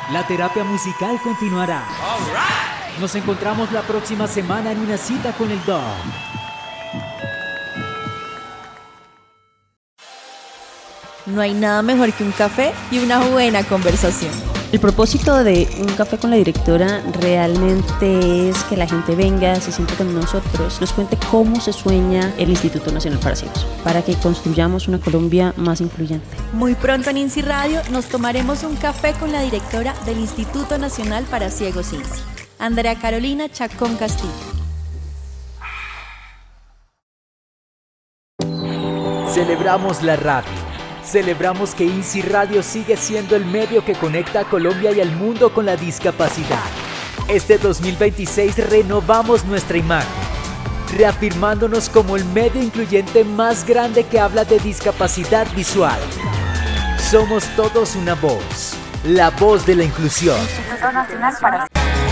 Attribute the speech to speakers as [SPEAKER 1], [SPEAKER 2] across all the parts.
[SPEAKER 1] La terapia musical continuará. Nos encontramos la próxima semana en una cita con el Dog.
[SPEAKER 2] No hay nada mejor que un café y una buena conversación.
[SPEAKER 3] El propósito de Un Café con la Directora realmente es que la gente venga, se siente con nosotros, nos cuente cómo se sueña el Instituto Nacional para Ciegos, para que construyamos una Colombia más incluyente.
[SPEAKER 2] Muy pronto en INSI Radio nos tomaremos un café con la directora del Instituto Nacional para Ciegos INSI, Andrea Carolina Chacón Castillo.
[SPEAKER 1] Celebramos la radio. Celebramos que INSI Radio sigue siendo el medio que conecta a Colombia y al mundo con la discapacidad. Este 2026 renovamos nuestra imagen, reafirmándonos como el medio incluyente más grande que habla de discapacidad visual. Somos todos una voz, la voz de la inclusión.
[SPEAKER 2] Instituto Nacional para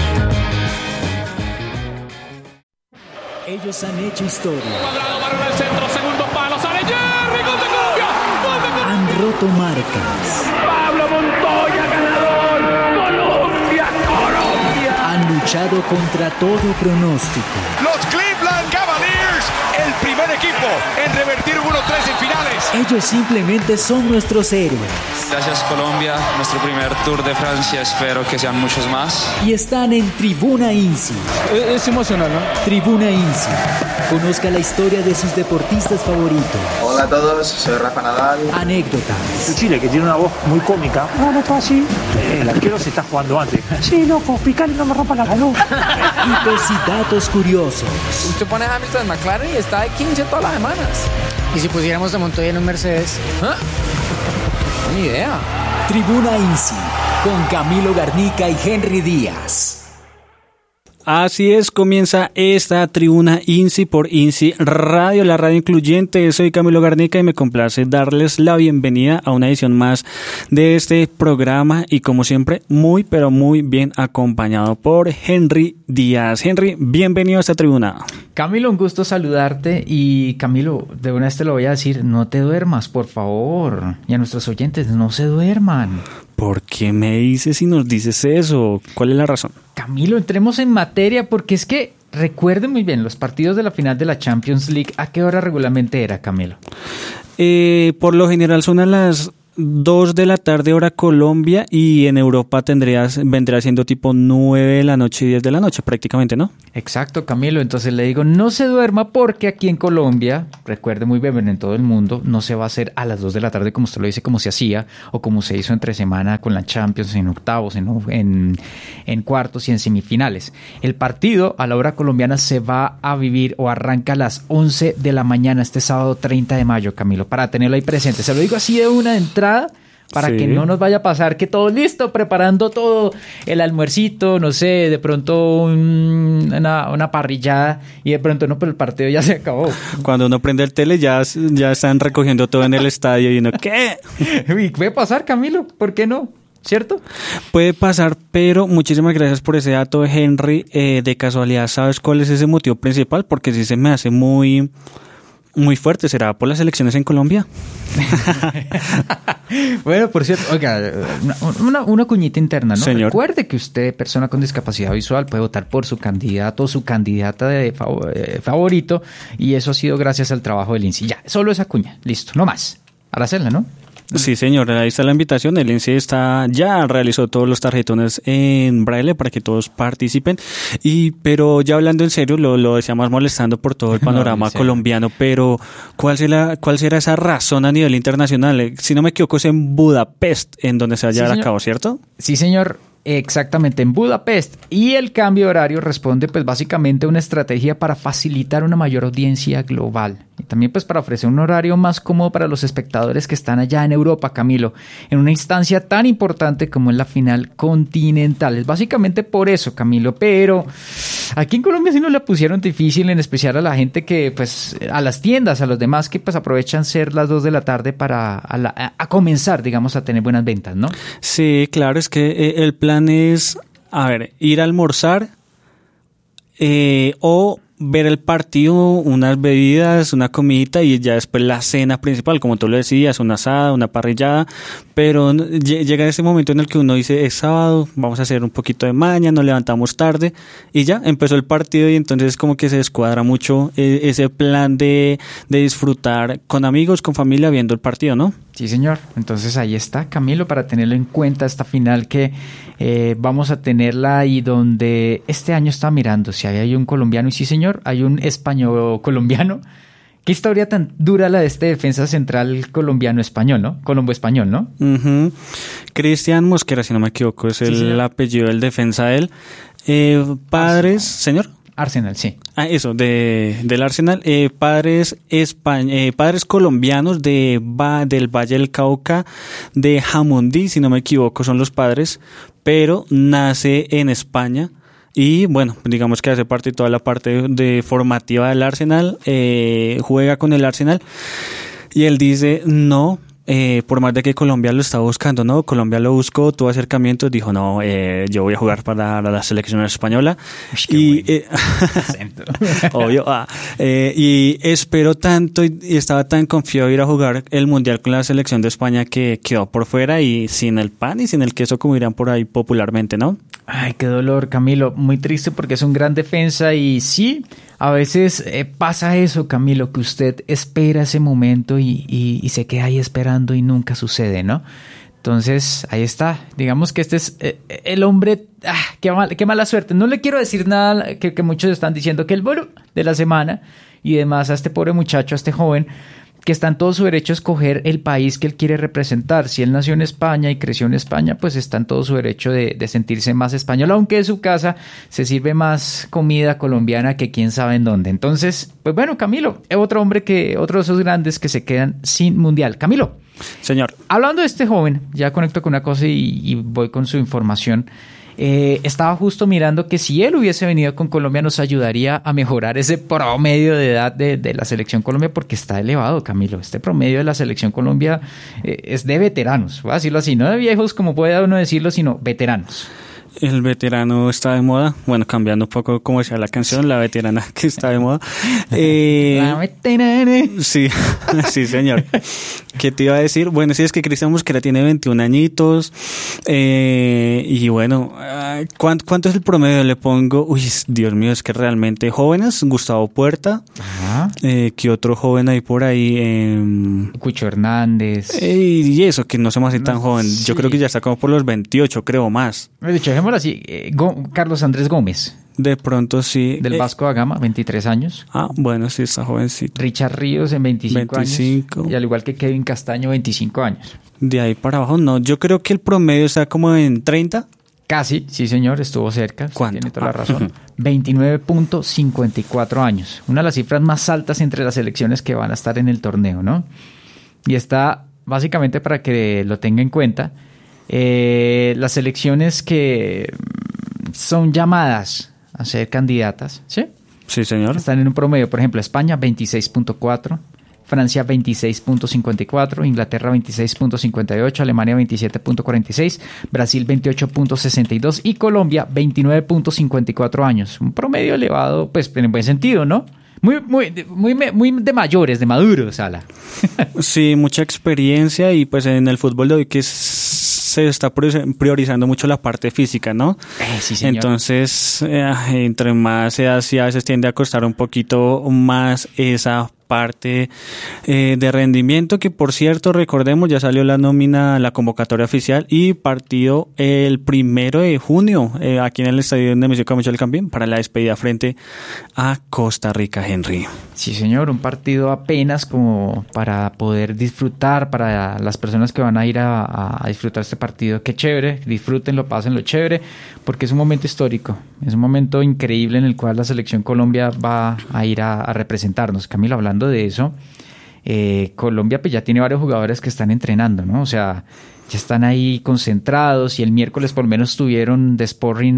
[SPEAKER 1] Ellos han hecho historia.
[SPEAKER 4] Cuadrado, balón al centro, segundo palo, sale Jerry, gol de Colombia.
[SPEAKER 1] Han roto marcas.
[SPEAKER 4] Pablo Montoya, ganador. Colombia, Colombia.
[SPEAKER 1] Han luchado contra todo pronóstico.
[SPEAKER 5] Los Cleveland Cavaliers, el primer equipo en revertir un 1-3 en finales.
[SPEAKER 1] Ellos simplemente son nuestros héroes.
[SPEAKER 6] Gracias Colombia, nuestro primer Tour de Francia, espero que sean muchos más.
[SPEAKER 1] Y están en Tribuna INSI.
[SPEAKER 7] Es emocional, ¿no?
[SPEAKER 1] Tribuna INSI. Conozca la historia de sus deportistas favoritos.
[SPEAKER 8] Hola a todos, soy Rafa Nadal.
[SPEAKER 1] Anécdotas.
[SPEAKER 7] Chile, que tiene una voz muy cómica. No está así. El arquero se está jugando antes. Sí, loco, picale, no me rompa la luz.
[SPEAKER 1] Hitos y datos curiosos.
[SPEAKER 9] Usted pone a Hamilton en McLaren y está de 15 todas las semanas. ¿Y si pusiéramos a Montoya en un Mercedes? ¿Ah? Ni idea.
[SPEAKER 1] Tribuna INSI, con Camilo Garnica y Henry Díaz.
[SPEAKER 10] Así es, comienza esta Tribuna INSI por INSI Radio, la radio incluyente. Soy Camilo Garnica y me complace darles la bienvenida a una edición más de este programa y como siempre, muy pero muy bien acompañado por Henry Díaz. Henry, bienvenido a esta Tribuna.
[SPEAKER 11] Camilo, un gusto saludarte y Camilo, de una vez te lo voy a decir, no te duermas, por favor. Y a nuestros oyentes, no se duerman.
[SPEAKER 10] ¿Por qué me dices y nos dices eso? ¿Cuál es la razón?
[SPEAKER 11] Camilo, entremos en materia porque es que recuerden muy bien los partidos de la final de la Champions League. ¿A qué hora regularmente era, Camilo?
[SPEAKER 10] Por lo general son a las 2 de la tarde hora Colombia y en Europa vendría siendo tipo 9 de la noche y 10 de la noche prácticamente, ¿no?
[SPEAKER 11] Exacto, Camilo. Entonces le digo, no se duerma porque aquí en Colombia, recuerde muy bien, en todo el mundo, no se va a hacer a las 2 de la tarde como usted lo dice, como se hacía o como se hizo entre semana con la Champions en octavos, en cuartos y en semifinales. El partido a la hora colombiana se va a vivir o arranca a las 11 de la mañana este sábado 30 de mayo, Camilo, para tenerlo ahí presente. Se lo digo así de una entrada para que no nos vaya a pasar que todo listo, preparando todo, el almuercito, no sé, de pronto una parrillada y de pronto no, pero el partido ya se acabó.
[SPEAKER 10] Cuando uno prende el tele ya están recogiendo todo en el estadio y uno, ¿qué?
[SPEAKER 11] Y puede pasar, Camilo, ¿por qué no? ¿Cierto?
[SPEAKER 10] Puede pasar, pero muchísimas gracias por ese dato, Henry. De casualidad, ¿sabes cuál es ese motivo principal? Porque sí se me hace muy fuerte. ¿Será por las elecciones en Colombia?
[SPEAKER 11] Bueno, por cierto, oiga, una cuñita interna, ¿no?
[SPEAKER 10] Señor.
[SPEAKER 11] Recuerde que usted, persona con discapacidad visual, puede votar por su candidato o su candidata de favorito, y eso ha sido gracias al trabajo del INSI. Ya, solo esa cuña, listo, no más. Aracelia, ¿no?
[SPEAKER 10] Sí, señor, ahí está la invitación. El INSI ya realizó todos los tarjetones en braille para que todos participen. Pero ya hablando en serio, lo decíamos molestando por todo el panorama colombiano, pero ¿cuál será esa razón a nivel internacional? Si no me equivoco, es en Budapest en donde se va a llevar a cabo, ¿cierto?
[SPEAKER 11] Sí, señor. Exactamente, en Budapest. Y el cambio de horario responde pues básicamente a una estrategia para facilitar una mayor audiencia global. Y también pues para ofrecer un horario más cómodo para los espectadores que están allá en Europa, Camilo, en una instancia tan importante como es la final continental. Es básicamente por eso, Camilo, pero aquí en Colombia sí nos la pusieron difícil, en especial a la gente que pues, a las tiendas, a los demás que pues aprovechan ser las 2 de la tarde para a comenzar, digamos, a tener buenas ventas, ¿no?
[SPEAKER 10] Sí, claro, es que el plan es, ir a almorzar o ver el partido, unas bebidas, una comidita y ya después la cena principal, como tú lo decías, una asada, una parrillada, pero llega ese momento en el que uno dice, es sábado, vamos a hacer un poquito de maña, nos levantamos tarde y ya empezó el partido y entonces como que se descuadra mucho ese plan de disfrutar con amigos, con familia viendo el partido, ¿no?
[SPEAKER 11] Sí, señor. Entonces ahí está, Camilo, para tenerlo en cuenta esta final que vamos a tenerla y donde este año está mirando si hay un colombiano y sí, señor, hay un español colombiano. Qué historia tan dura la de este defensa central colombiano-español, ¿no? Colombo-español, ¿no?
[SPEAKER 10] Uh-huh. Cristian Mosquera, si no me equivoco, es el apellido del defensa de él. Padres, señor.
[SPEAKER 11] Arsenal, sí.
[SPEAKER 10] Ah, eso, del Arsenal. Padres colombianos del Valle del Cauca, de Jamundí, si no me equivoco, son los padres, pero nace en España. Y bueno, digamos que hace parte de toda la parte de formativa del Arsenal, juega con el Arsenal. Y él dice, no, por más de que Colombia lo estaba buscando, ¿no? Colombia lo buscó, tuvo acercamientos, dijo, no, yo voy a jugar para la selección española. Y obvio, y esperó tanto y estaba tan confiado de ir a jugar el Mundial con la selección de España que quedó por fuera y sin el pan y sin el queso, como dirán por ahí popularmente, ¿no?
[SPEAKER 11] Ay, qué dolor, Camilo. Muy triste porque es un gran defensa y sí, a veces pasa eso, Camilo, que usted espera ese momento y se queda ahí esperando y nunca sucede, ¿no? Entonces, ahí está. Digamos que este es el hombre... qué mala suerte. No le quiero decir nada que muchos están diciendo que el bueno de la semana y demás a este pobre muchacho, a este joven, que está en todo su derecho a escoger el país que él quiere representar. Si él nació en España y creció en España, pues está en todo su derecho de sentirse más español, aunque en su casa se sirve más comida colombiana que quién sabe en dónde. Entonces, pues bueno, Camilo, otro de esos grandes que se quedan sin mundial. Camilo.
[SPEAKER 10] Señor.
[SPEAKER 11] Hablando de este joven, ya conecto con una cosa y voy con su información. Estaba justo mirando que si él hubiese venido con Colombia nos ayudaría a mejorar ese promedio de edad de la selección Colombia porque está elevado, Camilo. Este promedio de la selección Colombia es de veteranos, voy a decirlo así, no de viejos como puede uno decirlo, sino veteranos.
[SPEAKER 10] El veterano está de moda. Bueno, cambiando un poco como decía la canción, la veterana que está de moda.
[SPEAKER 11] La veterana.
[SPEAKER 10] Sí, sí, señor. ¿Qué te iba a decir? Bueno, sí, es que Cristian Mosquera tiene 21 añitos. Y bueno, ¿cuánto es el promedio? Le pongo, uy, Dios mío, es que realmente jóvenes. Gustavo Puerta. Ajá. ¿Qué otro joven hay por ahí?
[SPEAKER 11] Cucho Hernández.
[SPEAKER 10] Y eso, que no se me hace tan joven. Sí. Yo creo que ya está como por los 28, creo, más.
[SPEAKER 11] De hecho, dejémoslo así. Carlos Andrés Gómez.
[SPEAKER 10] De pronto sí.
[SPEAKER 11] Del Vasco da Gama, 23 años.
[SPEAKER 10] Ah, bueno, sí, está jovencito.
[SPEAKER 11] Richard Ríos en 25 años. Y al igual que Kevin Castaño, 25 años.
[SPEAKER 10] De ahí para abajo, no. Yo creo que el promedio está como en 30.
[SPEAKER 11] Casi, sí señor, estuvo cerca.
[SPEAKER 10] ¿Cuánto?
[SPEAKER 11] Tiene toda la razón. 29.54 años. Una de las cifras más altas entre las selecciones que van a estar en el torneo, ¿no? Y está básicamente para que lo tenga en cuenta. Las selecciones que son llamadas a ser candidatas, ¿sí?
[SPEAKER 10] Sí, señor.
[SPEAKER 11] Están en un promedio, por ejemplo, España 26.4, Francia 26.54, Inglaterra 26.58, Alemania 27.46, Brasil 28.62 y Colombia 29.54 años. Un promedio elevado, pues en buen sentido, ¿no? Muy de mayores, de maduros, Ala.
[SPEAKER 10] Sí, mucha experiencia y pues en el fútbol de hoy que se está priorizando mucho la parte física, ¿no?
[SPEAKER 11] Sí, señor.
[SPEAKER 10] Entonces, entre más edad, sí a veces tiende a costar un poquito más esa parte de rendimiento, que por cierto, recordemos, ya salió la nómina, la convocatoria oficial y partido el 1 de junio aquí en el estadio de Nemesio Camacho del Campín para la despedida frente a Costa Rica, Henry.
[SPEAKER 11] Sí, señor, un partido apenas como para poder disfrutar, para las personas que van a ir a disfrutar este partido. Qué chévere, disfrútenlo, pásenlo chévere, porque es un momento histórico, es un momento increíble en el cual la selección Colombia va a ir a representarnos. Camilo, hablando de eso, Colombia pues ya tiene varios jugadores que están entrenando, ¿no? O sea, ya están ahí concentrados y el miércoles por lo menos tuvieron de sparring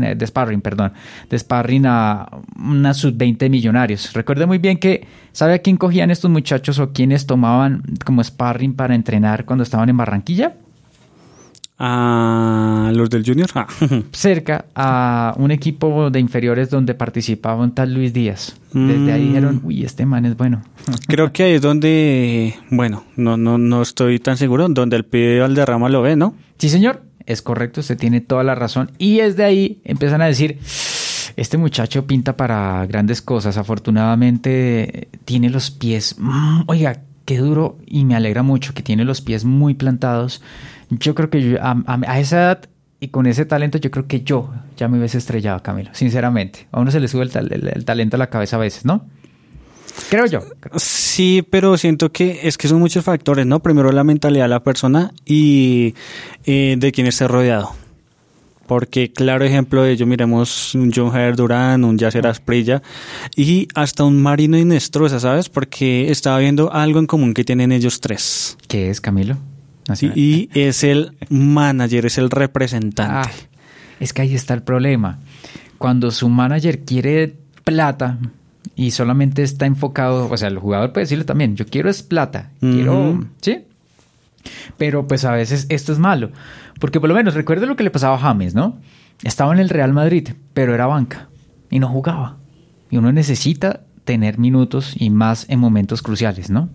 [SPEAKER 11] a una sub-20 Millonarios. Recuerde muy bien que, ¿sabe a quién cogían estos muchachos o quiénes tomaban como sparring para entrenar cuando estaban en Barranquilla?
[SPEAKER 10] Ah, los del Junior.
[SPEAKER 11] Cerca a un equipo de inferiores donde participaba un tal Luis Díaz. Desde ahí dijeron, uy, este man es bueno.
[SPEAKER 10] Creo que ahí es donde, bueno, no estoy tan seguro, donde el pibe Valderrama lo ve, ¿no?
[SPEAKER 11] Sí, señor, es correcto, usted tiene toda la razón. Y desde ahí empiezan a decir, este muchacho pinta para grandes cosas. Afortunadamente tiene los pies, oiga, qué duro, y me alegra mucho que tiene los pies muy plantados. Yo creo que a esa edad y con ese talento, yo creo que yo ya me hubiese estrellado, Camilo, sinceramente. A uno se le sube el talento a la cabeza a veces, ¿no? Creo yo.
[SPEAKER 10] Sí, pero siento que son muchos factores, ¿no? Primero la mentalidad de la persona y de quien esté rodeado. Porque claro ejemplo de ello, miremos un John Jair Durán, un Yasser Asprilla y hasta un Marino Inestrosa, ¿sabes? Porque estaba viendo algo en común que tienen ellos tres.
[SPEAKER 11] ¿Qué es, Camilo?
[SPEAKER 10] Sí, y es el manager, es el representante.
[SPEAKER 11] Es que ahí está el problema. Cuando su manager quiere plata y solamente está enfocado, o sea, el jugador puede decirle también, yo quiero es plata, quiero, ¿sí? Pero pues a veces esto es malo, porque por lo menos recuerda lo que le pasaba a James, ¿no? Estaba en el Real Madrid, pero era banca y no jugaba. Y uno necesita tener minutos y más en momentos cruciales, ¿no?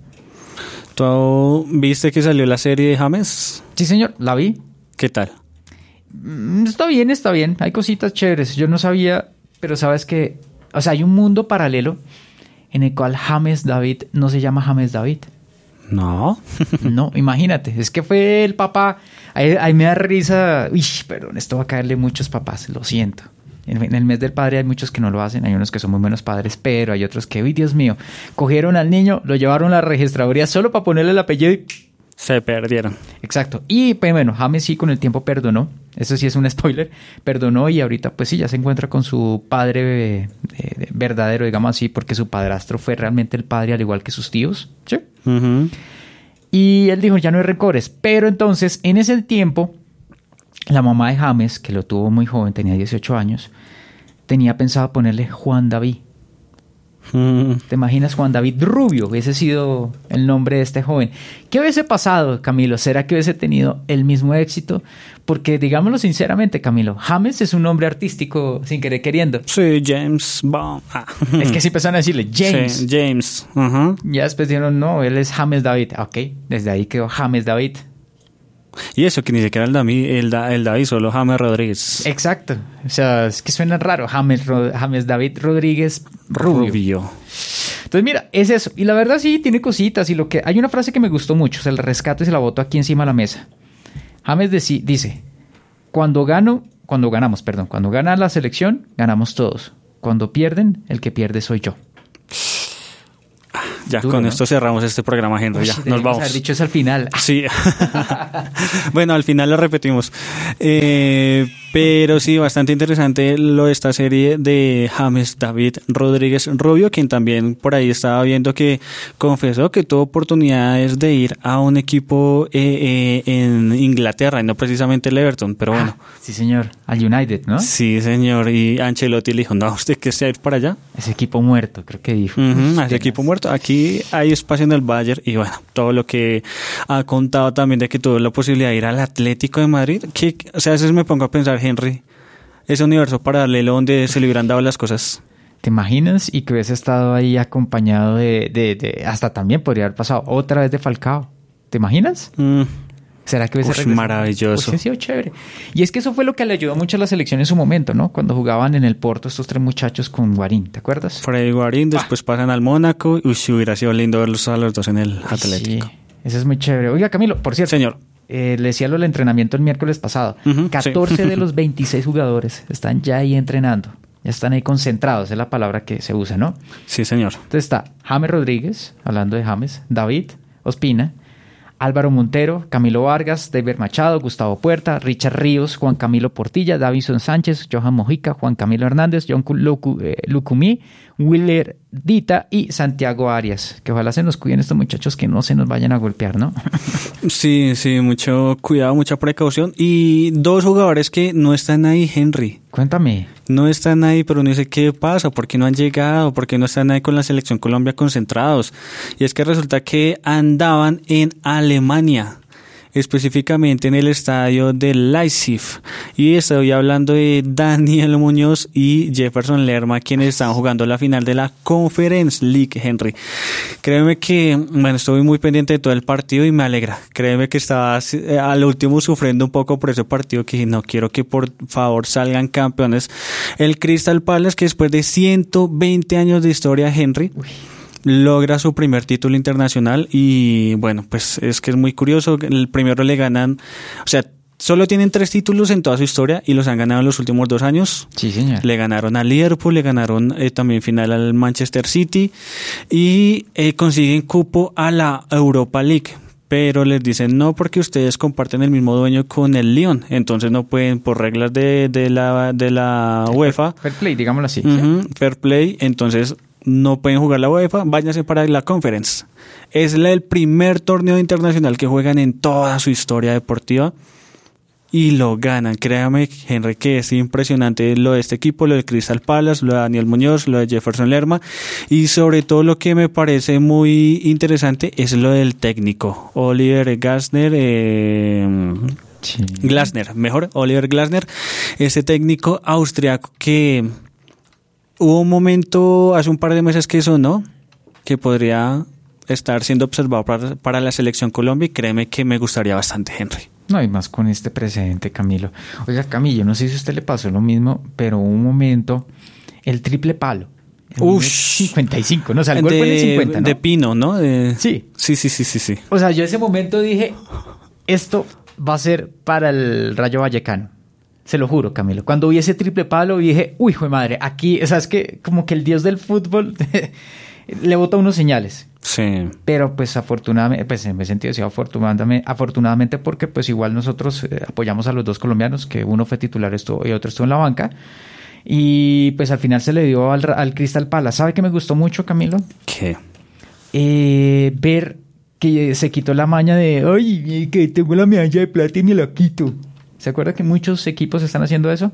[SPEAKER 10] ¿Tú viste que salió la serie de James?
[SPEAKER 11] Sí, señor, la vi.
[SPEAKER 10] ¿Qué tal?
[SPEAKER 11] Está bien. Hay cositas chéveres. Yo no sabía, pero sabes que, o sea, hay un mundo paralelo en el cual James David no se llama James David.
[SPEAKER 10] No.
[SPEAKER 11] No, imagínate. Es que fue el papá. Ahí me da risa. Uy, perdón, esto va a caerle muchos papás. Lo siento. En el mes del padre hay muchos que no lo hacen. Hay unos que son muy buenos padres, pero hay otros que, uy, Dios mío, cogieron al niño, lo llevaron a la registraduría solo para ponerle el apellido y
[SPEAKER 10] se perdieron.
[SPEAKER 11] Exacto. Y pues bueno, James sí con el tiempo perdonó. Eso sí es un spoiler. Perdonó y ahorita pues sí, ya se encuentra con su padre verdadero, digamos así, porque su padrastro fue realmente el padre al igual que sus tíos. ¿Sí?
[SPEAKER 10] Uh-huh.
[SPEAKER 11] Y él dijo, ya no hay rencores. Pero entonces, en ese tiempo, la mamá de James, que lo tuvo muy joven, tenía 18 años, tenía pensado ponerle Juan David. ¿Te imaginas Juan David Rubio? Hubiese sido el nombre de este joven. ¿Qué hubiese pasado, Camilo? ¿Será que hubiese tenido el mismo éxito? Porque, digámoslo sinceramente, Camilo, James es un nombre artístico sin querer queriendo.
[SPEAKER 10] Sí, James Bond.
[SPEAKER 11] Es que sí empezaron a decirle James.
[SPEAKER 10] Sí, James. Uh-huh.
[SPEAKER 11] Ya después dijeron, no, él es James David. Ok, desde ahí quedó James David.
[SPEAKER 10] Y eso que ni siquiera el David, solo James Rodríguez.
[SPEAKER 11] Exacto. O sea, es que suena raro. James David Rodríguez Rubio. Entonces, mira, es eso. Y la verdad sí, tiene cositas. Y hay una frase que me gustó mucho. Se la rescato y se la boto aquí encima de la mesa. James dice, cuando gana la selección, ganamos todos. Cuando pierden, el que pierde soy yo.
[SPEAKER 10] Ya,
[SPEAKER 11] duro,
[SPEAKER 10] con
[SPEAKER 11] ¿no?
[SPEAKER 10] esto cerramos este programa, Henry. Ya, nos vamos.
[SPEAKER 11] Haber dicho eso al final.
[SPEAKER 10] Sí. Bueno, al final lo repetimos. Pero sí, bastante interesante esta serie de James David Rodríguez Rubio, quien también por ahí estaba viendo que confesó que tuvo oportunidades de ir a un equipo en Inglaterra y no precisamente el Everton, pero bueno.
[SPEAKER 11] Sí, señor. Al United, ¿no?
[SPEAKER 10] Sí, señor. Y Ancelotti le dijo, no, ¿usted qué se va a ir para allá?
[SPEAKER 11] Ese equipo muerto, creo que dijo.
[SPEAKER 10] Ese equipo muerto. Aquí hay espacio en el Bayern y bueno, todo lo que ha contado también de que tuvo la posibilidad de ir al Atlético de Madrid, que, o sea, a veces me pongo a pensar, Henry, ese universo paralelo donde se le hubieran dado las cosas.
[SPEAKER 11] ¿Te imaginas? Y que hubiese estado ahí acompañado de hasta también podría haber pasado otra vez de Falcao. ¿Te imaginas? ¿Será que hubiese regresado?
[SPEAKER 10] Maravilloso.
[SPEAKER 11] Hubiese sido chévere. Y es que eso fue lo que le ayudó mucho a la selección en su momento, ¿no? Cuando jugaban en el Porto estos tres muchachos con Guarín, ¿te acuerdas?
[SPEAKER 10] Freddy Guarín, después pasan al Mónaco. Uy, hubiera sido lindo verlos a los dos en el Atlético.
[SPEAKER 11] Sí, eso es muy chévere. Oiga, Camilo, por cierto.
[SPEAKER 10] Señor.
[SPEAKER 11] Le decía lo del entrenamiento el miércoles pasado. 14 de los 26 jugadores están ya ahí entrenando. Ya están ahí concentrados, es la palabra que se usa, ¿no?
[SPEAKER 10] Sí, señor.
[SPEAKER 11] Entonces está James Rodríguez, hablando de James, David Ospina, Álvaro Montero, Camilo Vargas, David Machado, Gustavo Puerta, Richard Ríos, Juan Camilo Portilla, Davison Sánchez, Johan Mojica, Juan Camilo Hernández, John Lucumí, Willer Dita y Santiago Arias. Que ojalá se nos cuiden estos muchachos, que no se nos vayan a golpear, ¿no?
[SPEAKER 10] Sí, mucho cuidado, mucha precaución. Y dos jugadores que no están ahí, Henry.
[SPEAKER 11] Cuéntame.
[SPEAKER 10] No están ahí, pero no dice qué pasa, por qué no han llegado, por qué no están ahí con la Selección Colombia concentrados. Y es que resulta que andaban en Alemania. específicamente en el estadio de Leipzig, y estoy hablando de Daniel Muñoz y Jefferson Lerma, quienes están jugando la final de la Conference League, Henry. Créeme que, bueno, estoy muy pendiente de todo el partido y me alegra. Créeme que estaba al último sufriendo un poco por ese partido, que no quiero que por favor salgan campeones. El Crystal Palace, que después de 120 años de historia, Henry, logra su primer título internacional, y bueno, pues es que es muy curioso. El primero le ganan, o sea, solo tienen 3 títulos en toda su historia y los han ganado en los últimos 2 años.
[SPEAKER 11] Sí, señor.
[SPEAKER 10] Le ganaron a Liverpool, le ganaron también final al Manchester City, y consiguen cupo a la Europa League. Pero les dicen no, porque ustedes comparten el mismo dueño con el Lyon, entonces no pueden, por reglas de la UEFA.
[SPEAKER 11] Fair play, digámoslo así.
[SPEAKER 10] Fair play, entonces no pueden jugar la UEFA, váyanse para la Conference. Es el primer torneo internacional que juegan en toda su historia deportiva y lo ganan. Créame, Henry, que es impresionante lo de este equipo, lo del Crystal Palace, lo de Daniel Muñoz, lo de Jefferson Lerma, y sobre todo lo que me parece muy interesante es lo del técnico, Oliver Glasner, Oliver Glasner, ese técnico austriaco que hubo un momento hace un par de meses que sonó que podría estar siendo observado para la selección Colombia, y créeme que me gustaría bastante, Henry.
[SPEAKER 11] No, hay más con este precedente, Camilo. Oiga, Camilo, no sé si a usted le pasó lo mismo, pero un momento, el triple palo. 55, ¿no? O sea, el gol fue en el 50, ¿no?
[SPEAKER 10] De Pino, ¿no?
[SPEAKER 11] Sí.
[SPEAKER 10] Sí.
[SPEAKER 11] O sea, yo ese momento dije, esto va a ser para el Rayo Vallecano. Se lo juro, Camilo. Cuando vi ese triple palo dije, uy, hijo de madre, aquí, o sea, es que como que el dios del fútbol le bota unos señales.
[SPEAKER 10] Sí.
[SPEAKER 11] Pero pues afortunadamente, pues en ese sentido decía afortunadamente porque pues igual nosotros apoyamos a los 2 colombianos, que uno fue titular y otro estuvo en la banca, y pues al final se le dio al Crystal Palace. ¿Sabe qué me gustó mucho, Camilo?
[SPEAKER 10] ¿Qué?
[SPEAKER 11] Ver que se quitó la maña de ay, que tengo la medalla de plata y me la quito. ¿Se acuerda que muchos equipos están haciendo eso?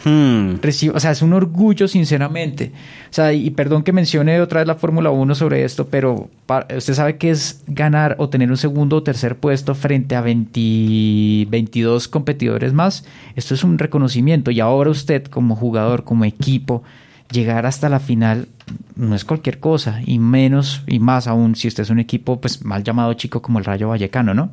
[SPEAKER 11] O sea, es un orgullo, sinceramente. O sea, y perdón que mencione otra vez la Fórmula 1 sobre esto, pero usted sabe que es ganar o tener un segundo o tercer puesto frente a 22 competidores más. Esto es un reconocimiento, y ahora usted como jugador, como equipo, llegar hasta la final no es cualquier cosa, y menos y más aún si usted es un equipo pues mal llamado chico como el Rayo Vallecano, ¿no?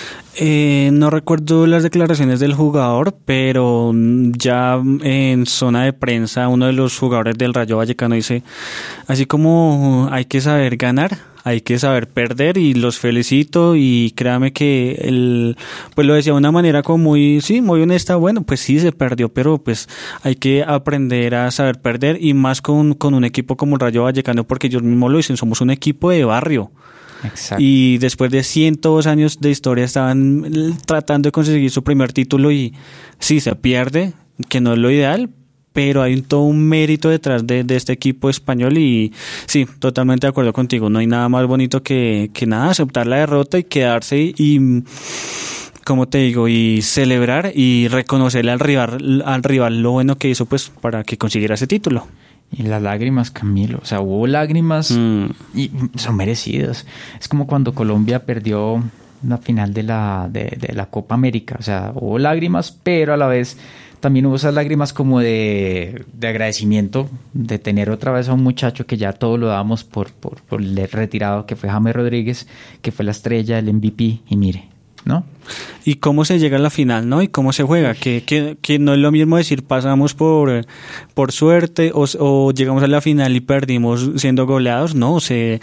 [SPEAKER 10] No recuerdo las declaraciones del jugador, pero ya en zona de prensa uno de los jugadores del Rayo Vallecano dice, así como hay que saber ganar, hay que saber perder, y los felicito, y créame que pues lo decía de una manera como muy honesta. Bueno, pues sí se perdió, pero pues hay que aprender a saber perder, y más con un equipo como el Rayo Vallecano, porque ellos mismos lo dicen, somos un equipo de barrio.
[SPEAKER 11] Exacto.
[SPEAKER 10] Y después de 102 años de historia estaban tratando de conseguir su primer título, y sí, se pierde, que no es lo ideal, pero hay todo un mérito detrás de este equipo español, y sí, totalmente de acuerdo contigo. No hay nada más bonito que nada, aceptar la derrota y quedarse y como te digo, y celebrar y reconocerle al rival lo bueno que hizo, pues, para que consiguiera ese título.
[SPEAKER 11] Y las lágrimas, Camilo, o sea, hubo lágrimas y son merecidas. Es como cuando Colombia perdió la final de la Copa América, o sea, hubo lágrimas, pero a la vez también hubo esas lágrimas como de agradecimiento de tener otra vez a un muchacho que ya todo lo dábamos por el retirado, que fue James Rodríguez, que fue la estrella, el MVP, y mire, ¿no?
[SPEAKER 10] Y cómo se llega a la final, ¿no? Y cómo se juega, que no es lo mismo decir pasamos por suerte o llegamos a la final y perdimos siendo goleados, no,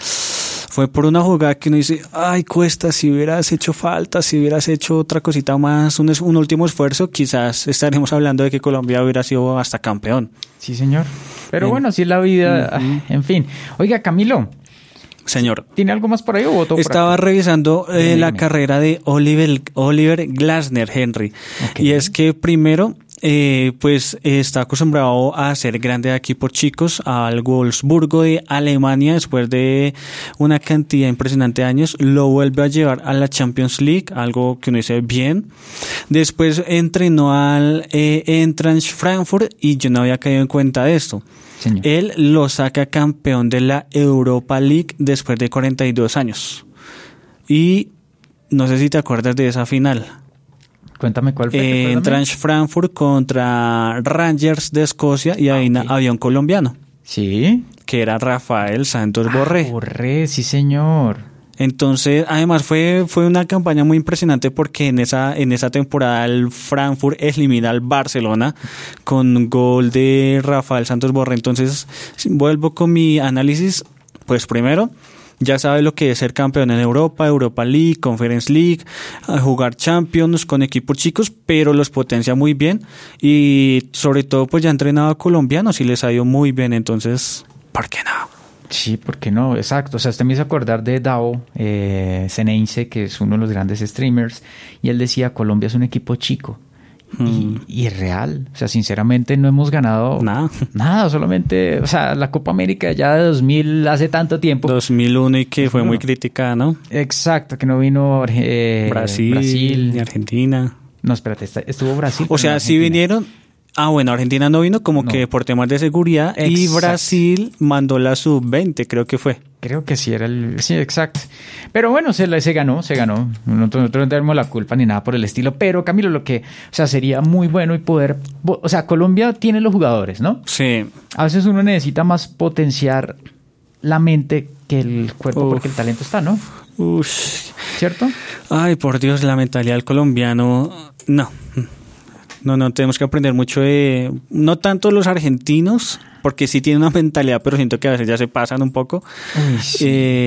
[SPEAKER 10] fue por una jugada que uno dice, ay, cuesta, si hubieras hecho falta, si hubieras hecho otra cosita más, un último esfuerzo, quizás estaremos hablando de que Colombia hubiera sido hasta campeón.
[SPEAKER 11] Sí, señor. Pero bueno, así es la vida, en fin. Oiga, Camilo.
[SPEAKER 10] Señor.
[SPEAKER 11] ¿Tiene algo más por ahí o votó por
[SPEAKER 10] Estaba
[SPEAKER 11] acá?
[SPEAKER 10] Revisando la carrera de Oliver Glasner, Henry. Okay. Y es que primero, pues está acostumbrado a ser grande aquí por chicos, al Wolfsburgo de Alemania, después de una cantidad impresionante de años, lo vuelve a llevar a la Champions League, algo que uno dice bien. Después entrenó al Eintracht Frankfurt y yo no había caído en cuenta de esto.
[SPEAKER 11] Señor.
[SPEAKER 10] Él lo saca campeón de la Europa League después de 42 años. Y no sé si te acuerdas de esa final.
[SPEAKER 11] Cuéntame cuál fue.
[SPEAKER 10] Eintracht Frankfurt contra Rangers de Escocia y ahí había un colombiano.
[SPEAKER 11] Sí.
[SPEAKER 10] Que era Rafael Santos Borré.
[SPEAKER 11] Borré, sí señor.
[SPEAKER 10] Entonces, además fue una campaña muy impresionante porque en esa temporada el Frankfurt elimina al Barcelona con gol de Rafael Santos Borré. Entonces, vuelvo con mi análisis. Pues primero, ya sabe lo que es ser campeón en Europa, Europa League, Conference League, jugar Champions con equipos chicos, pero los potencia muy bien y sobre todo pues ya ha entrenado a colombianos y les ha ido muy bien, entonces, ¿por qué no?
[SPEAKER 11] Sí, ¿por qué no? Exacto. O sea, usted me hizo acordar de Dao Ceneice, que es uno de los grandes streamers, y él decía, Colombia es un equipo chico. Y es real. O sea, sinceramente no hemos ganado nada, solamente, o sea, la Copa América ya de 2000, hace tanto tiempo.
[SPEAKER 10] 2001 y que fue muy criticada, ¿no?
[SPEAKER 11] Exacto, que no vino
[SPEAKER 10] Brasil y Argentina.
[SPEAKER 11] No, espérate, estuvo Brasil.
[SPEAKER 10] O sea, sí vinieron. Bueno, Argentina no vino que por temas de seguridad. Exacto. Y Brasil mandó la sub-20, creo que fue.
[SPEAKER 11] Creo que sí, sí, exacto. Pero bueno, se ganó. Nosotros no tenemos la culpa ni nada por el estilo. Pero Camilo, o sea, sería muy bueno y poder... O sea, Colombia tiene los jugadores, ¿no?
[SPEAKER 10] Sí.
[SPEAKER 11] A veces uno necesita más potenciar la mente que el cuerpo porque el talento está, ¿no? ¿Cierto?
[SPEAKER 10] Ay, por Dios, la mentalidad del colombiano... No, tenemos que aprender mucho de... No tanto los argentinos, porque sí tienen una mentalidad, pero siento que a veces ya se pasan un poco. Sí.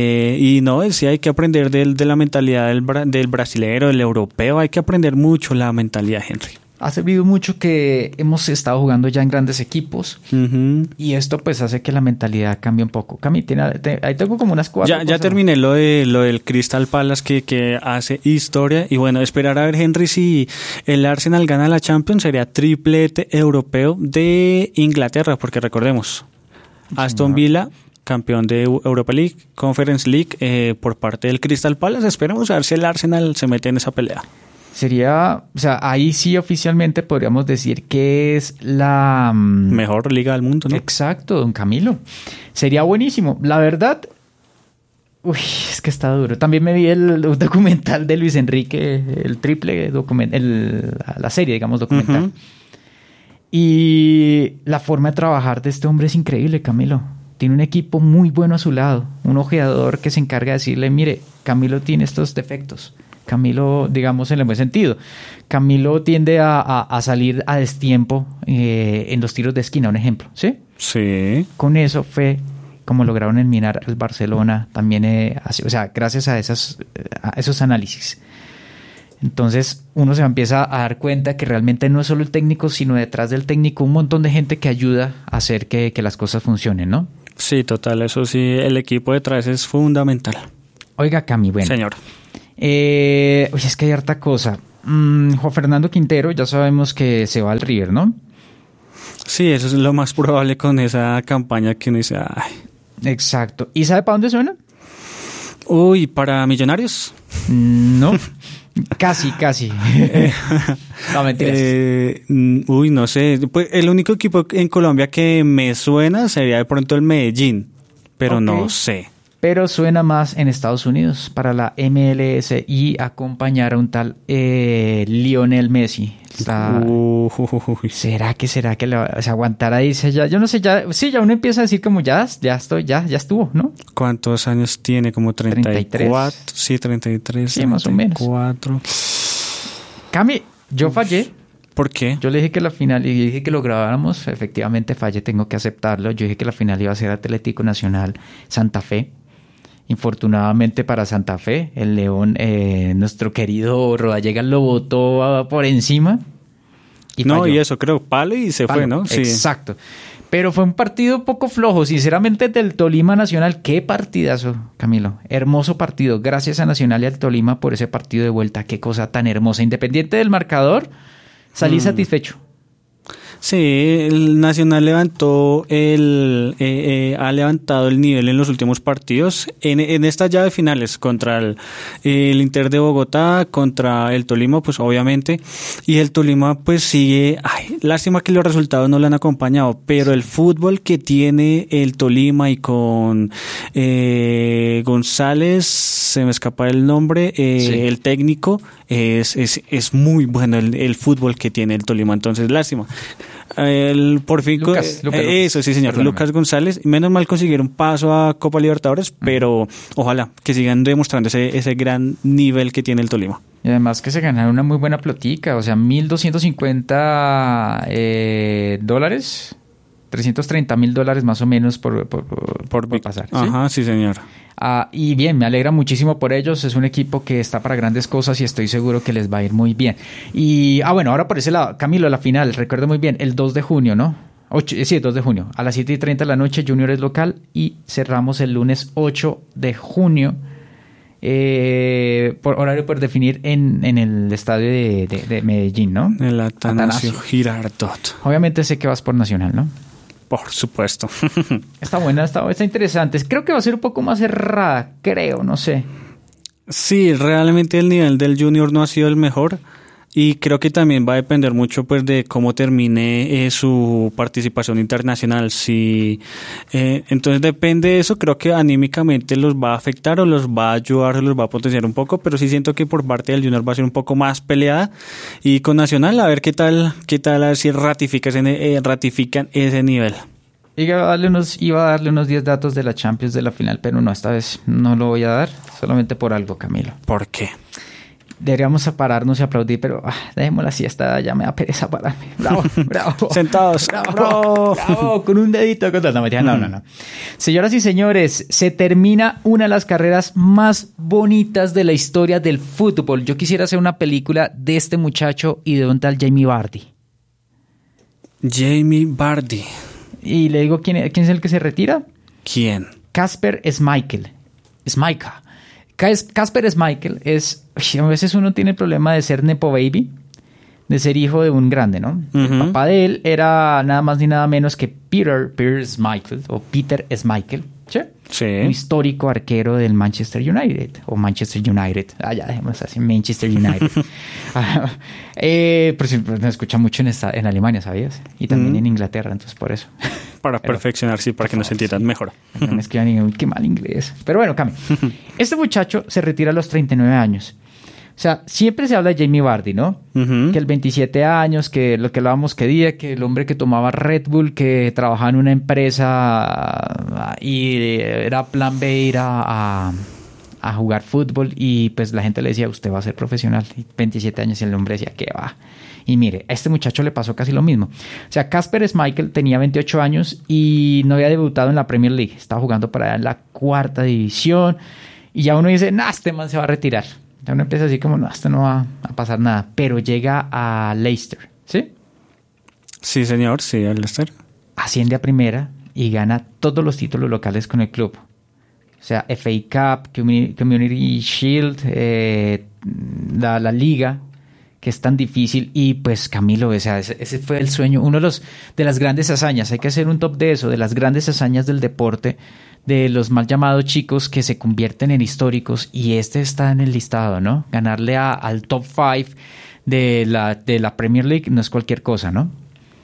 [SPEAKER 10] Sí hay que aprender de la mentalidad del brasilero, del europeo. Hay que aprender mucho la mentalidad, Henry.
[SPEAKER 11] Ha servido mucho que hemos estado jugando ya en grandes equipos y esto pues hace que la mentalidad cambie un poco. Cami, ahí tengo como unas 4
[SPEAKER 10] Ya terminé lo del Crystal Palace que hace historia y bueno, esperar a ver, Henry, si el Arsenal gana la Champions, sería triplete europeo de Inglaterra, porque recordemos, Aston Villa, campeón de Europa League, Conference League por parte del Crystal Palace. Esperemos a ver si el Arsenal se mete en esa pelea.
[SPEAKER 11] Sería, o sea, ahí sí oficialmente podríamos decir que es la
[SPEAKER 10] mejor liga del mundo, ¿no?
[SPEAKER 11] Exacto, don Camilo. Sería buenísimo. La verdad, es que está duro. También me vi el documental de Luis Enrique, el triple documental, la serie, digamos, documental. Y la forma de trabajar de este hombre es increíble, Camilo. Tiene un equipo muy bueno a su lado, un ojeador que se encarga de decirle, mire, Camilo tiene estos defectos. Camilo, digamos, en el buen sentido. Camilo tiende a salir a destiempo en los tiros de esquina, un ejemplo, ¿sí?
[SPEAKER 10] Sí.
[SPEAKER 11] Con eso fue como lograron eliminar al Barcelona también, o sea, gracias a esos análisis. Entonces uno se empieza a dar cuenta que realmente no es solo el técnico, sino detrás del técnico un montón de gente que ayuda a hacer que las cosas funcionen, ¿no?
[SPEAKER 10] Sí, total, eso sí, el equipo detrás es fundamental.
[SPEAKER 11] Oiga, Cami, bueno.
[SPEAKER 10] Señor.
[SPEAKER 11] Es que hay harta cosa. Juan Fernando Quintero, ya sabemos que se va al River, ¿no?
[SPEAKER 10] Sí, eso es lo más probable con esa campaña que uno dice, ay.
[SPEAKER 11] Exacto. ¿Y sabe para dónde suena?
[SPEAKER 10] Uy, ¿para Millonarios?
[SPEAKER 11] No, casi. No, mentiras.
[SPEAKER 10] No sé. Pues el único equipo en Colombia que me suena sería de pronto el Medellín, pero no sé.
[SPEAKER 11] Pero suena más en Estados Unidos para la MLS y acompañar a un tal Lionel Messi. ¿Será que se aguantará ahí? Yo no sé, ya uno empieza a decir como ya estuvo, ¿no?
[SPEAKER 10] ¿Cuántos años tiene? Como 34. Sí, 33.
[SPEAKER 11] Sí, más o menos.
[SPEAKER 10] 34.
[SPEAKER 11] Cami, yo fallé.
[SPEAKER 10] ¿Por qué?
[SPEAKER 11] Yo le dije que la final, y dije que lo grabáramos, efectivamente fallé, tengo que aceptarlo. Yo dije que la final iba a ser Atlético Nacional Santa Fe. Infortunadamente para Santa Fe, el León, nuestro querido Rodallega lo botó por encima.
[SPEAKER 10] Y eso creo, palo y se fue, ¿no?
[SPEAKER 11] Sí. Exacto. Pero fue un partido poco flojo, sinceramente, del Tolima Nacional. Qué partidazo, Camilo. Hermoso partido. Gracias a Nacional y al Tolima por ese partido de vuelta. Qué cosa tan hermosa. Independiente del marcador, salí satisfecho.
[SPEAKER 10] Sí, el Nacional ha levantado el nivel en los últimos partidos, en estas llaves finales, contra el Inter de Bogotá, contra el Tolima, pues obviamente, y el Tolima pues sigue, lástima que los resultados no lo han acompañado, pero el fútbol que tiene el Tolima y con González, se me escapa el nombre, el técnico, es muy bueno el fútbol que tiene el Tolima, entonces lástima. Por fin Lucas. Eso sí, señor. Perdóname. Lucas González, menos mal consiguieron paso a Copa Libertadores, pero ojalá que sigan demostrando ese gran nivel que tiene el Tolima.
[SPEAKER 11] Y además que se ganaron una muy buena plotica, o sea, $1,250, $330,000 más o menos por pasar. ¿Sí?
[SPEAKER 10] Ajá, sí, señor.
[SPEAKER 11] Y bien, me alegra muchísimo por ellos. Es un equipo que está para grandes cosas y estoy seguro que les va a ir muy bien. Y, bueno, ahora por ese lado, Camilo, la final, recuerdo muy bien, el 2 de junio, ¿no? El 2 de junio, a las 7:30 de la noche, Junior es local y cerramos el lunes 8 de junio, por horario por definir en el estadio de Medellín, ¿no?
[SPEAKER 10] El Atanasio Girardot.
[SPEAKER 11] Obviamente sé que vas por Nacional, ¿no?
[SPEAKER 10] Por supuesto.
[SPEAKER 11] Está buena, está interesante. Creo que va a ser un poco más cerrada, no sé.
[SPEAKER 10] Sí, realmente el nivel del Junior no ha sido el mejor y creo que también va a depender mucho pues de cómo termine su participación internacional. Entonces depende de eso, creo que anímicamente los va a afectar o los va a ayudar, los va a potenciar un poco, pero sí siento que por parte del Junior va a ser un poco más peleada, y con Nacional a ver qué tal a ver si ratifican ese nivel.
[SPEAKER 11] Iba a darle unos 10 datos de la Champions de la final, pero no, esta vez no lo voy a dar, solamente por algo, Camilo.
[SPEAKER 10] ¿Por qué?
[SPEAKER 11] Deberíamos pararnos y aplaudir, pero dejemos la siesta, ya me da pereza pararme. Bravo, bravo.
[SPEAKER 10] Sentados.
[SPEAKER 11] Bravo, con un dedito. No. Señoras y señores, se termina una de las carreras más bonitas de la historia del fútbol. Yo quisiera hacer una película de este muchacho y de un tal Jamie Vardy.
[SPEAKER 10] Jamie Vardy.
[SPEAKER 11] Y le digo, ¿quién es el que se retira?
[SPEAKER 10] ¿Quién?
[SPEAKER 11] Kasper Schmeichel. Kasper Schmeichel a veces uno tiene el problema de ser nepo baby, de ser hijo de un grande, ¿no? Uh-huh. El papá de él era nada más ni nada menos que Peter Schmeichel, o Peter Schmeichel, ¿sí?
[SPEAKER 10] Sí.
[SPEAKER 11] Un histórico arquero del Manchester United, o Manchester United. Ya dejemos así, Manchester United. Por si me escucha mucho en Alemania, ¿sabías? Y también en Inglaterra, entonces por eso.
[SPEAKER 10] Para perfeccionar, sí, para que nos entiendan mejor.
[SPEAKER 11] No me escriban, uy, qué mal inglés. Pero bueno, Cami. Este muchacho se retira a los 39 años. O sea, siempre se habla de Jamie Vardy, ¿no? Uh-huh. Que el 27 años, que lo que hablábamos que el hombre que tomaba Red Bull, que trabajaba en una empresa y era plan B ir a jugar fútbol, y pues la gente le decía, usted va a ser profesional. Y 27 años y el hombre decía, ¿qué va? Y mire, a este muchacho le pasó casi lo mismo. O sea, Kasper Schmeichel tenía 28 años y no había debutado en la Premier League. Estaba jugando para allá en la 4ª división. Y ya uno dice, este man se va a retirar. Ya uno empieza así como, esto no va a pasar nada. Pero llega a Leicester, ¿sí?
[SPEAKER 10] Sí, señor, sí, a Leicester.
[SPEAKER 11] Asciende a primera y gana todos los títulos locales con el club. O sea, FA Cup, Community Shield, la Liga, que es tan difícil. Y pues Camilo, o sea, ese fue el sueño, uno de las grandes hazañas. Hay que hacer un top de eso, de las grandes hazañas del deporte, de los mal llamados chicos que se convierten en históricos, y este está en el listado, ¿no? Ganarle al top 5 de la Premier League no es cualquier cosa, ¿no?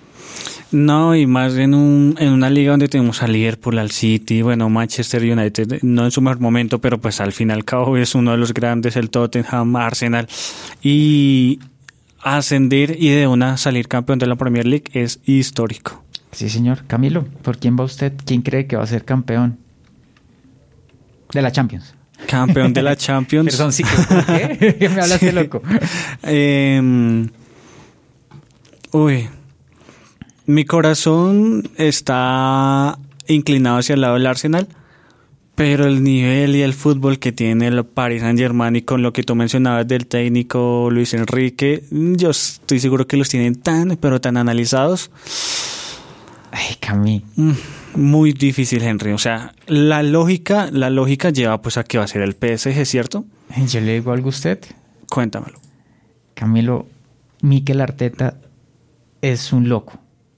[SPEAKER 10] No, y más en una liga donde tenemos al Liverpool, al City, bueno, Manchester United, no en su mejor momento, pero pues al fin y al cabo es uno de los grandes, el Tottenham, Arsenal, y ascender y de una salir campeón de la Premier League es histórico.
[SPEAKER 11] Sí, señor. Camilo, ¿por quién va usted? ¿Quién cree que va a ser campeón de la Champions?
[SPEAKER 10] Campeón de la Champions.
[SPEAKER 11] Perdón, sí, ¿qué? ¿Qué me hablaste, loco?
[SPEAKER 10] Mi corazón está inclinado hacia el lado del Arsenal, pero el nivel y el fútbol que tiene el Paris Saint-Germain, y con lo que tú mencionabas del técnico Luis Enrique, yo estoy seguro que los tienen tan analizados.
[SPEAKER 11] Ay, Cami.
[SPEAKER 10] Muy difícil, Henry. O sea, la lógica lleva pues a que va a ser el PSG, ¿cierto?
[SPEAKER 11] Yo le digo algo a usted.
[SPEAKER 10] Cuéntamelo.
[SPEAKER 11] Camilo, Mikel Arteta es un loco.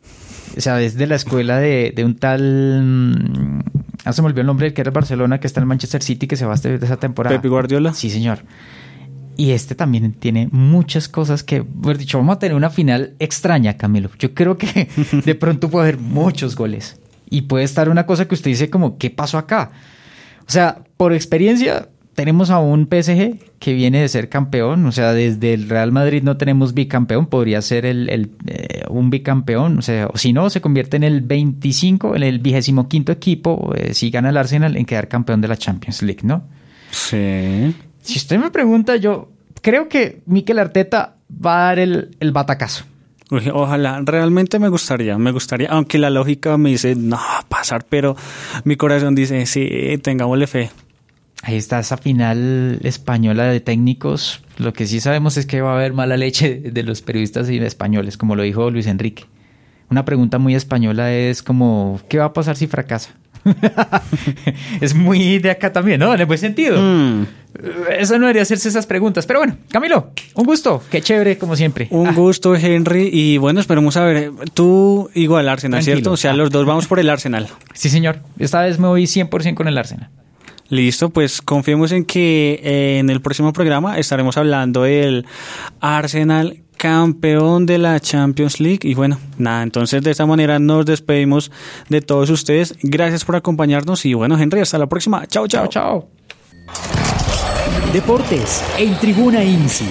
[SPEAKER 11] O sea, es de la escuela de un tal... se me olvidó el nombre del que era Barcelona, que está en Manchester City, que se va de esa temporada.
[SPEAKER 10] ¿Pep Guardiola?
[SPEAKER 11] Sí, señor. Y este también tiene muchas cosas que, por dicho, vamos a tener una final extraña, Camilo. Yo creo que de pronto puede haber muchos goles. Y puede estar una cosa que usted dice como, ¿qué pasó acá? O sea, por experiencia, tenemos a un PSG que viene de ser campeón. O sea, desde el Real Madrid no tenemos bicampeón. Podría ser un bicampeón. O sea, si no, se convierte en el 25º equipo, si gana el Arsenal, en quedar campeón de la Champions League, ¿no?
[SPEAKER 10] Sí.
[SPEAKER 11] Si usted me pregunta, yo creo que Mikel Arteta va a dar el batacazo.
[SPEAKER 10] Ojalá, realmente me gustaría, aunque la lógica me dice, no va a pasar, pero mi corazón dice, sí, tengámosle fe.
[SPEAKER 11] Ahí está esa final española de técnicos. Lo que sí sabemos es que va a haber mala leche de los periodistas españoles, como lo dijo Luis Enrique. Una pregunta muy española es como, ¿qué va a pasar si fracasa? Es muy de acá también, ¿no? En el buen sentido. Eso no debería hacerse esas preguntas. Pero bueno, Camilo, un gusto. Qué chévere, como siempre.
[SPEAKER 10] Un gusto, Henry. Y bueno, esperemos a ver. Tú igual Arsenal, tranquilo, ¿cierto? O sea, los dos vamos por el Arsenal.
[SPEAKER 11] Sí, señor. Esta vez me voy 100% con el Arsenal.
[SPEAKER 10] Listo, pues confiemos en que en el próximo programa estaremos hablando del Arsenal campeón de la Champions League. Y bueno, nada, entonces de esta manera nos despedimos de todos ustedes. Gracias por acompañarnos y bueno, Henry, hasta la próxima. Chao, chao.
[SPEAKER 11] Chao, chao.
[SPEAKER 1] Deportes en Tribuna INSI.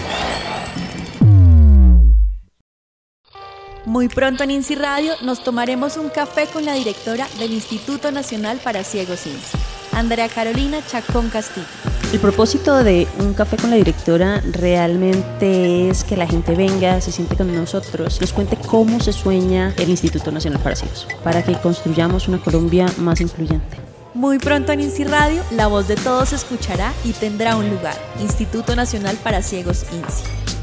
[SPEAKER 2] Muy pronto en INSI Radio nos tomaremos un café con la directora del Instituto Nacional para Ciegos INSI, Andrea Carolina Chacón Castillo.
[SPEAKER 3] El propósito de un café con la directora realmente es que la gente venga, se siente con nosotros, nos cuente cómo se sueña el Instituto Nacional para Ciegos, para que construyamos una Colombia más incluyente.
[SPEAKER 2] Muy pronto en INSI Radio, la voz de todos se escuchará y tendrá un lugar. Instituto Nacional para Ciegos INSI.